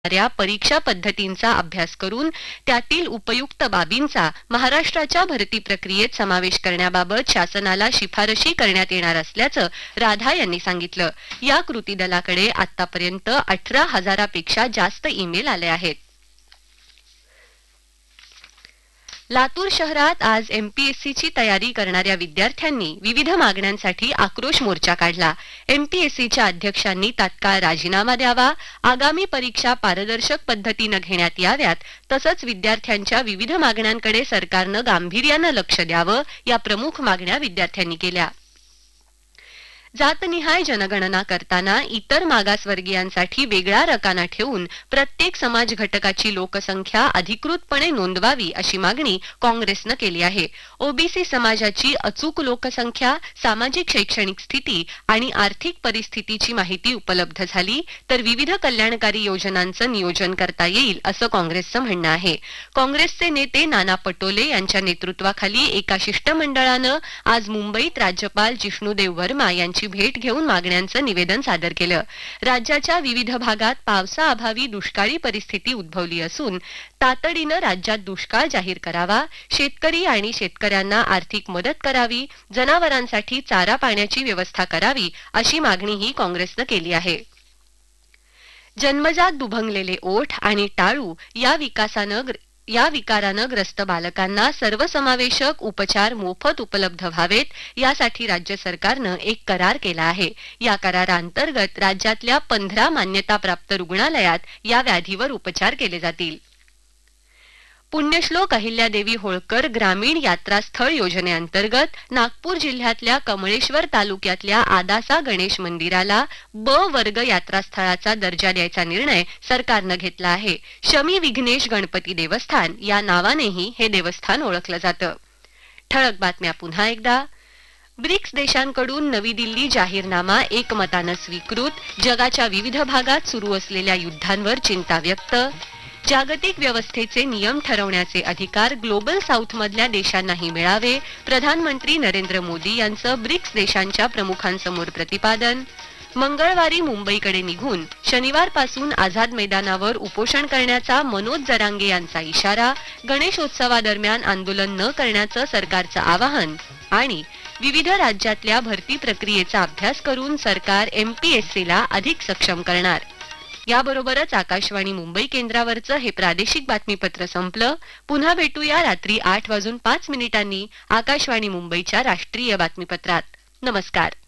या परीक्षा पद्धतींचा अभ्यास करून त्यातील उपयुक्त बाबींचा महाराष्ट्राच्या भरती प्रक्रियेत समावेश करण्याबाबत शासनाला शिफारशी करण्यात येणार असल्याचं राधा यांनी सांगितलं। या कृती दलाकडे आतापर्यंत 18,000 पेक्षा जास्त ईमेल आले आहेत। लातूर शहरात आज एमपीएससीची तयारी करणाऱ्या विद्यार्थ्यांनी विविध मागण्यांसाठी आक्रोश मोर्चा काढला। एमपीएससीच्या अध्यक्षांनी तात्काळ राजीनामा द्यावा, आगामी परीक्षा पारदर्शक पद्धतीने घेण्यात याव्यात, तसंच विद्यार्थ्यांच्या विविध मागण्यांकडे सरकारनं गांभीर्यानं लक्ष द्यावं, या प्रमुख मागण्या विद्यार्थ्यांनी केल्या। जातनिहाय जनगणना करताना इतर मागासवर्गीयांसाठी वेगळा रकाना ठेवून प्रत्येक समाज घटकाची लोकसंख्या अधिकृतपणे नोंदवावी अशी मागणी काँग्रेसनं केली आहे। ओबीसी समाजाची अचूक लोकसंख्या, सामाजिक शैक्षणिक स्थिती आणि आर्थिक परिस्थितीची माहिती उपलब्ध झाली तर विविध कल्याणकारी योजनांचं नियोजन करता येईल असं काँग्रेसचं म्हणणं आहे। काँग्रेसचे नेते नाना पटोले यांच्या नेतृत्वाखाली एका शिष्टमंडळानं आज मुंबईत राज्यपाल जिष्णुदेव वर्मा यांची भेट घेऊन मागण्यांचं निवेदन सादर केलं। राज्याच्या विविध भागात पावसाअभावी दुष्काळी परिस्थिती उद्भवली असून तातडीनं राज्यात दुष्काळ जाहीर करावा, शेतकरी आणि शेतकऱ्यांना आर्थिक मदत करावी, जनावरांसाठी चारा पाण्याची व्यवस्था करावी अशी मागणीही काँग्रेसनं केली आहे। जन्मजात दुभंगलेले ओठ आणि टाळू या विकारानं ग्रस्त बालकांना सर्वसमावेशक उपचार मोफत उपलब्ध व्हावेत, यासाठी राज्य सरकारनं एक करार केला आहे। या कराराअंतर्गत राज्यातल्या 15 मान्यताप्राप्त रुग्णालयात या व्याधीवर उपचार केले जातील। पुण्यश्लोक अहिल्यादेवी होळकर ग्रामीण यात्रास्थळ योजनेअंतर्गत नागपूर जिल्ह्यातल्या कमळेश्वर तालुक्यातल्या आदासा गणेश मंदिराला ब वर्ग यात्रास्थळाचा दर्जा द्यायचा निर्णय सरकारनं घेतला आहे। शमी विघ्नेश गणपती देवस्थान या नावानेही हे देवस्थान ओळखलं जातं। ठळक बातम्या पुन्हा एकदा। ब्रिक्स देशांकडून नवी दिल्ली जाहीरनामा एकमतानं स्वीकृत, जगाच्या विविध भागात सुरू असलेल्या युद्धांवर चिंता व्यक्त, जागतिक व्यवस्थेचे नियम ठरवण्याचे अधिकार ग्लोबल साऊथमधल्या देशांनाही मिळावे, प्रधानमंत्री नरेंद्र मोदी यांचं ब्रिक्स देशांच्या प्रमुखांसमोर प्रतिपादन, मंगळवारी मुंबईकडे निघून शनिवारपासून आझाद मैदानावर उपोषण करण्याचा मनोज जरांगे यांचा इशारा, गणेशोत्सवादरम्यान आंदोलन न करण्याचं सरकारचं आवाहन आणि विविध राज्यातल्या भरती प्रक्रियेचा अभ्यास करून सरकार एमपीएससीला अधिक सक्षम करणार। याबरोबरच आकाशवाणी मुंबई केंद्रावरचं हे प्रादेशिक बातमीपत्र संपलं। पुन्हा भेटूया रात्री 8:05 आकाशवाणी मुंबईच्या राष्ट्रीय बातमीपत्रात। नमस्कार।